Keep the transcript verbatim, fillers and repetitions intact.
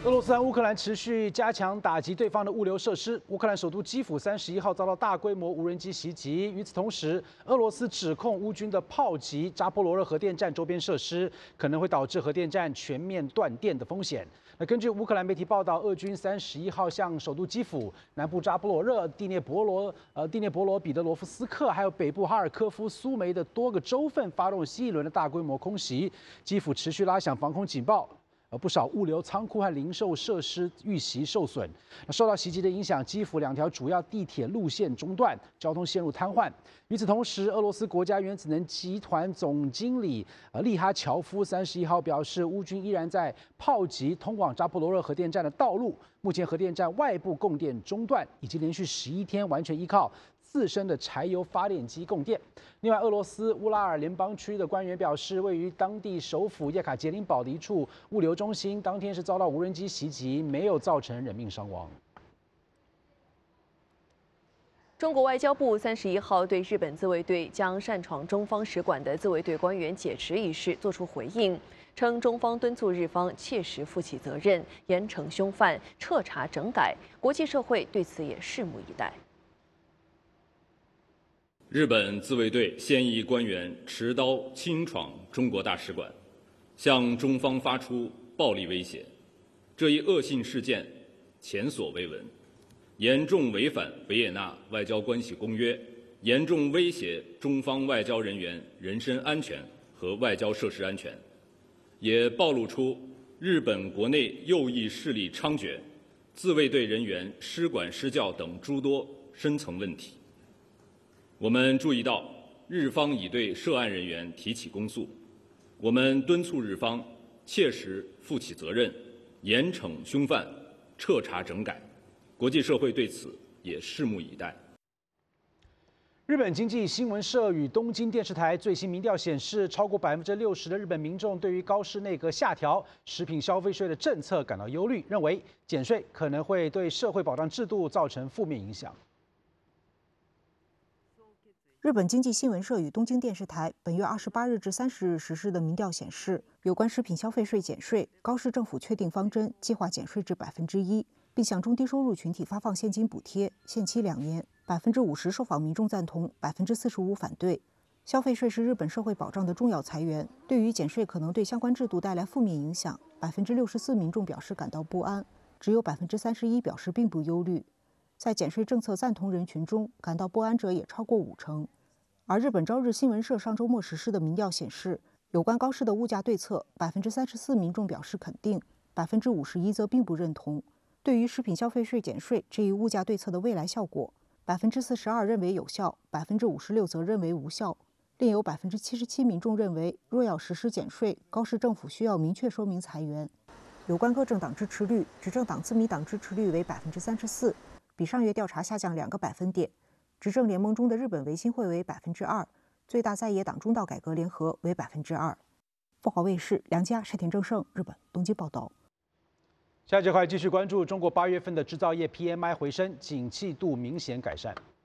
俄罗斯和乌克兰持续加强打击对方的物流设施。乌克兰首都基辅三十一号遭到大规模无人机袭击。与此同时，俄罗斯指控乌军的炮击扎波罗热核电站周边设施，可能会导致核电站全面断电的风险。那根据乌克兰媒体报道，俄军三十一号向首都基辅、南部扎波罗热、第聂伯罗、呃第聂伯罗彼得罗夫斯克，还有北部哈尔科夫、苏梅的多个州份发动新一轮的大规模空袭。基辅持续拉响防空警报。 呃，不少物流仓库和零售设施遇袭受损。那受到袭击的影响，基辅两条主要地铁路线中断，交通陷入瘫痪。与此同时，俄罗斯国家原子能集团总经理呃利哈乔夫三十一号表示，乌军依然在炮击通往扎波罗热核电站的道路。目前核电站外部供电中断，已经连续十一天完全依靠 自身的柴油发电机供电。另外，俄罗斯乌拉尔联邦区的官员表示，位于当地首府叶卡捷琳堡的一处物流中心，当天是遭到无人机袭击，没有造成人命伤亡。 中国外交部三十一号对日本自卫队将擅闯中方使馆的自卫队官员解职一事作出回应，称中方敦促日方切实负起责任，严惩凶犯，彻查整改，国际社会对此也拭目以待。 日本自卫队现役官员持刀侵闯中国大使馆，向中方发出暴力威胁，这一恶性事件前所未闻，严重违反维也纳外交关系公约，严重威胁中方外交人员人身安全和外交设施安全，也暴露出日本国内右翼势力猖獗、自卫队人员失管失教等诸多深层问题。 我们注意到，日方已对涉案人员提起公诉，我们敦促日方切实负起责任，严惩凶犯，彻查整改，国际社会对此也拭目以待。 日本经济新闻社与东京电视台最新民调显示，超过百分之六十的日本民众对于高市内阁下调食品消费税的政策感到忧虑，认为减税可能会对社会保障制度造成负面影响。 日本经济新闻社与东京电视台本月二十八日至三十日实施的民调显示，有关食品消费税减税，高市政府确定方针，计划减税至百分之一，并向中低收入群体发放现金补贴，限期两年。百分之五十受访民众赞同，百分之四十五反对。消费税是日本社会保障的重要财源，对于减税可能对相关制度带来负面影响，百分之六十四民众表示感到不安，只有百分之三十一表示并不忧虑。 在减税政策赞同人群中，感到不安者也超过五成。而日本朝日新闻社上周末实施的民调显示，有关高市的物价对策，百分之三十四民众表示肯定，百分之五十一则并不认同。对于食品消费税减税这一物价对策的未来效果，百分之四十二认为有效，百分之五十六则认为无效。另有百分之七十七民众认为，若要实施减税，高市政府需要明确说明裁员。有关各政党支持率，执政党自民党支持率为百分之三十四。 比上月调查下降两个百分点，执政联盟中的日本维新会为百分之二，最大在野党中道改革联合为百分之二。凤凰卫视梁家、山田正胜，日本东京报道。 下一节快继续关注中国八月份的制造业 P M I 回升，景气度明显改善。